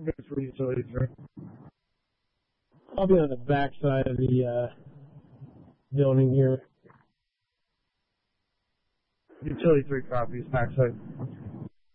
minutes for utility 3. I'll be on the back side of the building here. Utility 3 copies, backside.